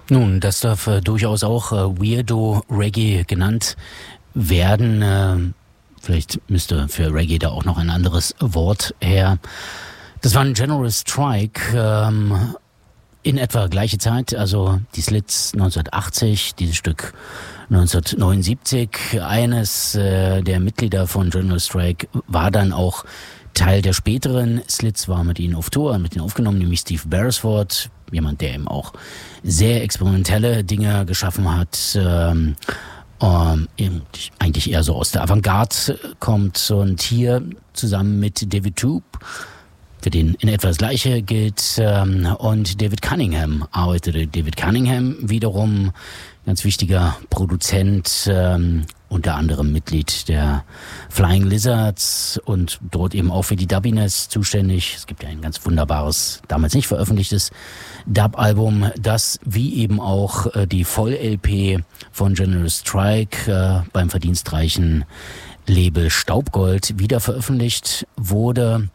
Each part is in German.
Nun, das darf durchaus auch Weirdo Reggae genannt werden. Vielleicht müsste für Reggae da auch noch ein anderes Wort her. Das war ein General Strike in etwa gleiche Zeit, also die Slits 1980, dieses Stück 1979. Eines der Mitglieder von General Strike war dann auch Teil der späteren Slits, war mit ihnen auf Tour, mit ihnen aufgenommen, nämlich Steve Beresford, jemand, der eben auch sehr experimentelle Dinge geschaffen hat, eigentlich eher so aus der Avantgarde kommt, und hier zusammen mit David Toop, für den in etwa das Gleiche gilt, und David Cunningham arbeitete. David Cunningham wiederum ganz wichtiger Produzent, unter anderem Mitglied der Flying Lizards und dort eben auch für die Dubbiness zuständig. Es gibt ja ein ganz wunderbares, damals nicht veröffentlichtes Dub-Album, das wie eben auch die Voll-LP von General Strike beim verdienstreichen Label Staubgold wieder veröffentlicht wurde.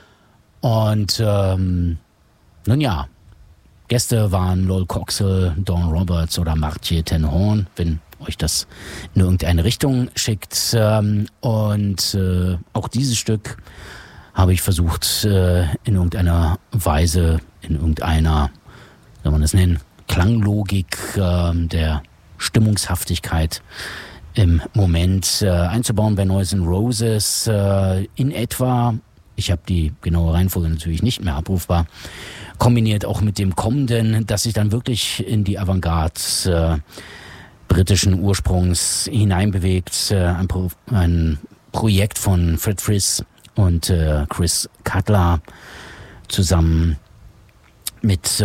Und nun ja, Gäste waren Lol Coxhill, Dawn Roberts oder Martier ten Horn, wenn euch das in irgendeine Richtung schickt. Und auch dieses Stück habe ich versucht, in irgendeiner Weise, in irgendeiner, soll man das nennen, Klanglogik der Stimmungshaftigkeit im Moment einzubauen bei Noise and Roses. In etwa, ich habe die genaue Reihenfolge natürlich nicht mehr abrufbar, kombiniert auch mit dem kommenden, das sich dann wirklich in die Avantgarde britischen Ursprungs hineinbewegt. Ein Projekt von Fred Friss und Chris Cutler zusammen mit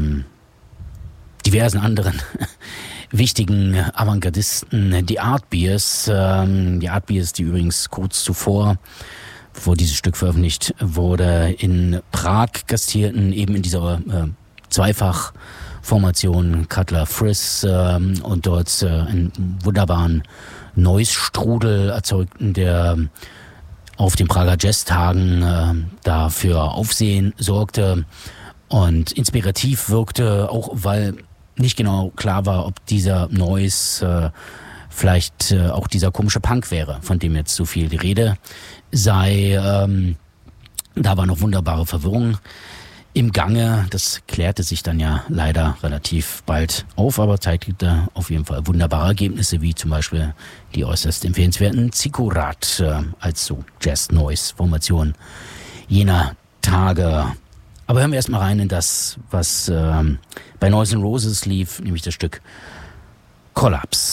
diversen anderen wichtigen Avantgardisten, die Artbeers, die übrigens kurz zuvor, bevor dieses Stück veröffentlicht wurde, in Prag gastierten, eben in dieser Zweifachformation Cutler-Friss und dort einen wunderbaren Noise-Strudel erzeugten, der auf den Prager Jazztagen dafür Aufsehen sorgte und inspirativ wirkte, auch weil nicht genau klar war, ob dieser Noise vielleicht auch dieser komische Punk wäre, von dem jetzt so viel die Rede sei. Da war noch wunderbare Verwirrung im Gange. Das klärte sich dann ja leider relativ bald auf, aber zeigte auf jeden Fall wunderbare Ergebnisse, wie zum Beispiel die äußerst empfehlenswerten Zikurat als so Jazz-Noise-Formation jener Tage. Aber hören wir erstmal rein in das, was bei Noise and Roses lief, nämlich das Stück Collapse.